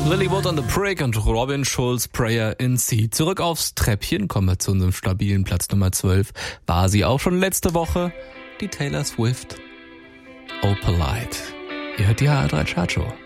Lilywood on the Prick und Robin Schulz Prayer in C. Zurück aufs Treppchen, kommen wir zu unserem stabilen Platz Nummer 12. War sie auch schon letzte Woche, die Taylor Swift. Oh Polite. Ihr hört die HR3 Chartshow.